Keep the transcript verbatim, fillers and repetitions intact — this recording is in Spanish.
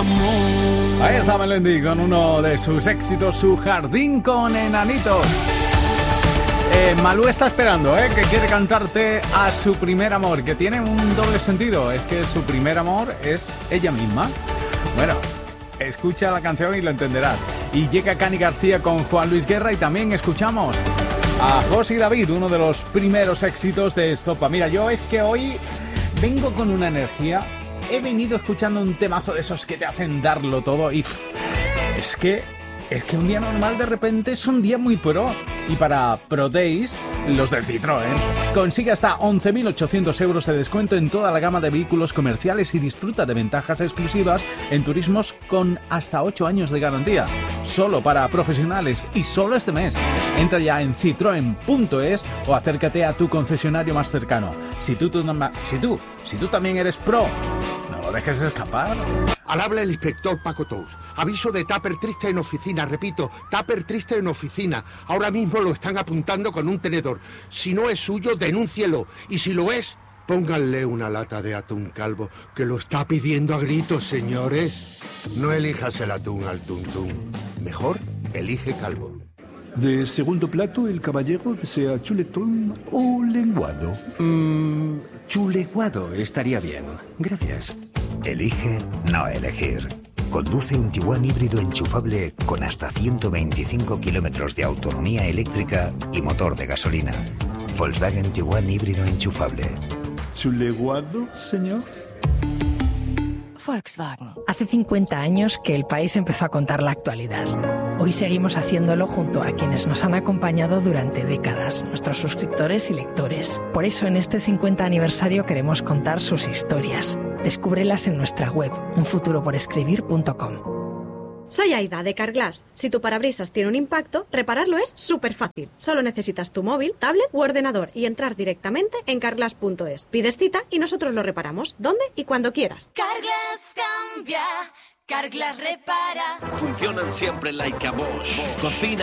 amor. Ahí está Melendi con uno de sus éxitos, Su jardín con enanitos. Eh, Malú está esperando, ¿eh? Que quiere cantarte a su primer amor, que tiene un doble sentido. Es que su primer amor es ella misma. Bueno, escucha la canción y lo entenderás. Y llega Cani García con Juan Luis Guerra y también escuchamos a José y David, uno de los primeros éxitos de Estopa. Mira, yo es que hoy vengo con una energía. He venido escuchando un temazo de esos que te hacen darlo todo y pff, es que es que un día normal de repente es un día muy pro. Y para Pro Days, los del Citroën, consigue hasta once mil ochocientos euros de descuento en toda la gama de vehículos comerciales y disfruta de ventajas exclusivas en turismos con hasta ocho años de garantía. Solo para profesionales y solo este mes. Entra ya en citroen punto es o acércate a tu concesionario más cercano. Si tú, tú, si tú, si tú también eres pro, no lo dejes escapar. Al habla el inspector Paco Tous. Aviso de Tupper triste en oficina. Repito, Tupper triste en oficina. Ahora mismo lo están apuntando con un tenedor. Si no es suyo, denúncielo. Y si lo es, pónganle una lata de atún calvo, que lo está pidiendo a gritos, señores. No elijas el atún al tuntún. Mejor, elige calvo. De segundo plato, el caballero desea chuletón o lenguado. Mmm, chuleguado estaría bien. Gracias. Elige no elegir. Conduce un Tiguan híbrido enchufable con hasta ciento veinticinco kilómetros de autonomía eléctrica y motor de gasolina. Volkswagen Tiguan híbrido enchufable. ¿Chuleguado, señor? Volkswagen. Hace cincuenta años que el país empezó a contar la actualidad. Hoy seguimos haciéndolo junto a quienes nos han acompañado durante décadas, nuestros suscriptores y lectores. Por eso en este cincuenta aniversario queremos contar sus historias. Descúbrelas en nuestra web, un futuro por escribir punto com. Soy Aida, de Carglass. Si tu parabrisas tiene un impacto, repararlo es súper fácil. Solo necesitas tu móvil, tablet u ordenador y entrar directamente en carglass punto es. Pides cita y nosotros lo reparamos, donde y cuando quieras. Carglass cambia, Carglass repara. Funcionan siempre like a Bosch. Cocina